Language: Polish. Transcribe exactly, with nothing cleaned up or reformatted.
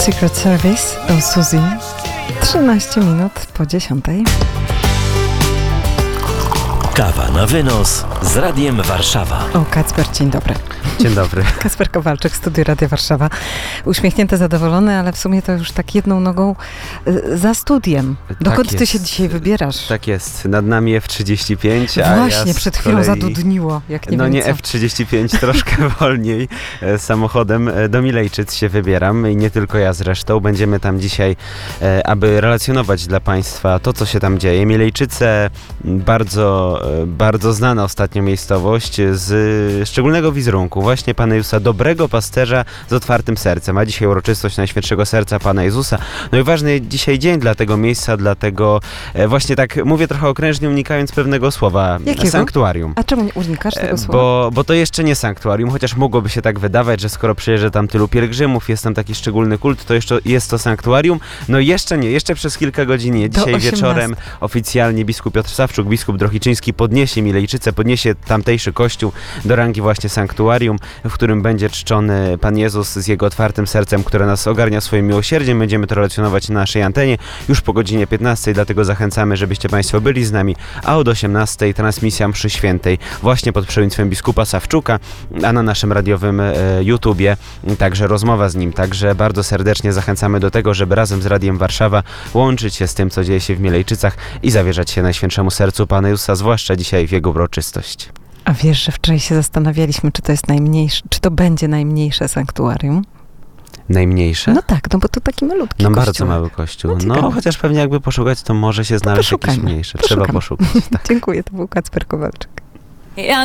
Secret Service o Suzy. trzynaście minut po dziesiątej. Kawa na wynos z Radiem Warszawa. O, Kacper, dzień dobry. Dzień dobry. Kacper Kowalczyk, Studio Radia Warszawa. Uśmiechnięty, zadowolony, ale w sumie to już tak jedną nogą y, za studiem. Dokąd tak ty jest. się dzisiaj wybierasz? Tak jest. Nad nami F trzydzieści pięć, a Właśnie, ja przed z chwilą kolei... zadudniło, jak nie No wiem nie co. F trzydzieści pięć, troszkę wolniej. E, samochodem e, do Milejczyc się wybieram i nie tylko ja zresztą. Będziemy tam dzisiaj, e, aby relacjonować dla Państwa to, co się tam dzieje. Milejczyce, bardzo, e, bardzo znana ostatnio miejscowość z szczególnego wizerunku. Właśnie Pana Jezusa, dobrego pasterza z otwartym sercem. A dzisiaj uroczystość Najświętszego Serca Pana Jezusa. No i ważny dzisiaj dzień dla tego miejsca, dlatego e, właśnie tak mówię trochę okrężnie, unikając pewnego słowa. Jakiego? Sanktuarium. A czemu nie unikasz tego E, słowa? Bo, bo to jeszcze nie sanktuarium, chociaż mogłoby się tak wydawać, że skoro przyjeżdża tam tylu pielgrzymów, jest tam taki szczególny kult, to jeszcze jest to sanktuarium. No jeszcze nie, jeszcze przez kilka godzin nie. Dzisiaj wieczorem oficjalnie biskup Piotr Sawczuk, biskup Drohiczyński podniesie Milejczyce, podniesie tamtejszy kościół do rangi właśnie sanktuarium, w którym będzie czczony Pan Jezus z Jego otwartym sercem, które nas ogarnia swoim miłosierdziem. Będziemy to relacjonować na naszej antenie już po godzinie piętnastej, dlatego zachęcamy, żebyście Państwo byli z nami, a od osiemnastej transmisja mszy świętej właśnie pod przewodnictwem biskupa Sawczuka, a na naszym radiowym e, YouTubie także rozmowa z nim. Także bardzo serdecznie zachęcamy do tego, żeby razem z Radiem Warszawa łączyć się z tym, co dzieje się w Milejczycach i zawierzać się Najświętszemu Sercu Pana Jezusa, zwłaszcza dzisiaj w Jego uroczystość. A wiesz, że wczoraj się zastanawialiśmy, czy to jest najmniejsze, czy to będzie najmniejsze sanktuarium? Najmniejsze? No tak, no bo to taki malutki No kościół. bardzo mały kościół. No, No, ciekawe. chociaż pewnie jakby poszukać, to może się znaleźć jakieś poszukajmy, mniejsze. Trzeba poszukamy. poszukać. Tak. Dziękuję, to był Kacper Kowalczyk. Ja